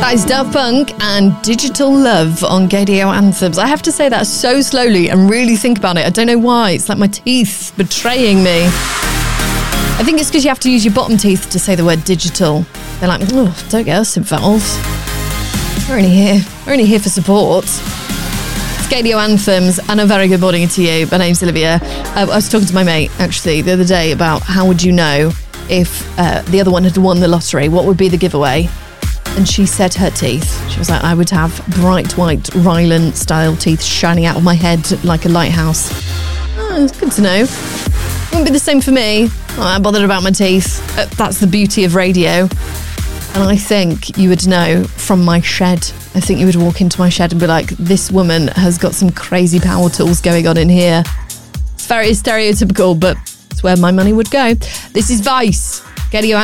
Guys, Daft Punk and Digital Love on Gaydio Anthems. I have to say that so slowly and really think about it. I don't know why. It's like my teeth betraying me. I think it's because you have to use your bottom teeth to say the word digital. They're like, oh, don't get us involved. We're only here for support. It's Gaydio Anthems, and a very good morning to you. My name's Olivia. I was talking to my mate, actually, the other day about how would you know if the other one had won the lottery? What would be the giveaway? And she said her teeth. She was like, I would have bright white Rylan-style teeth shining out of my head like a lighthouse. Oh, it's good to know. Wouldn't be the same for me. I'm not bothered about my teeth. That's the beauty of radio. And I think you would know from my shed. I think you would walk into my shed and be like, this woman has got some crazy power tools going on in here. It's very stereotypical, but it's where my money would go. This is Vice. Gaydio